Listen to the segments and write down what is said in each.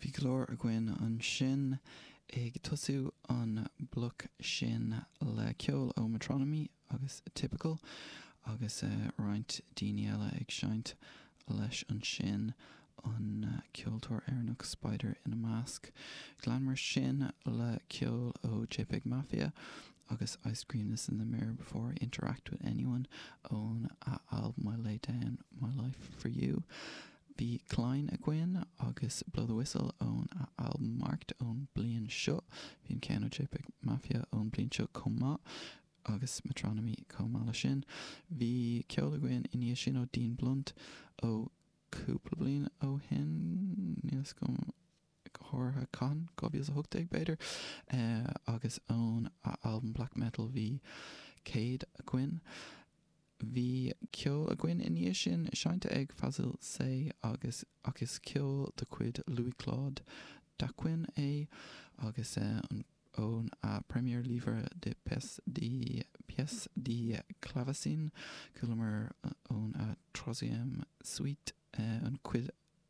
Bhí glór a gcuin an sin ag tosú an bluc sin le ceol ó Metronomy agus Typical agus roinnt daoine eile ag seint leis an sin an ceoltóir Éireannach Spider in a Mask. Glanmar sin le ceol ó JPEG Mafia agus Ice Cream is in the Mirror before I interact with anyone on a album I lay down my life for you. Bhí Klein a gcuin agus Blow the Whistle ón a album marked ón bliain seo. Bhíon ceann ó JPEG Mafia ón bliain seo comá agus Metronomy comá le sin. Bhí ceol a gcuin iníos sin ó Dean Blunt ó cúpla bliain ó hin níos gom chortha can gobias a thugtaigh beidir agus ón a album Black Metal bhí Cade a gcuin. Bhí ceol a gcuin iníos sin seinte ag Fazil Say agus ceol de cuid Louis Claude Daquin é agus ón a Premier Livre de Pièce de Clavecin Culmer ón a Troisième Suite an cuid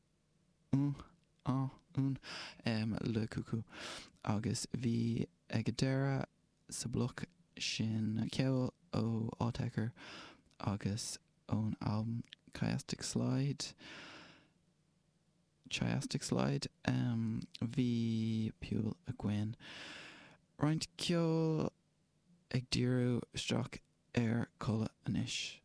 le cuckoo agus bhí ag deireadh sa bluc sin ceol ó áiteagar agus ón album Chiastic Slide bhí piúil a gcuin roinnt ceol ag díriú isteach ar colla anois.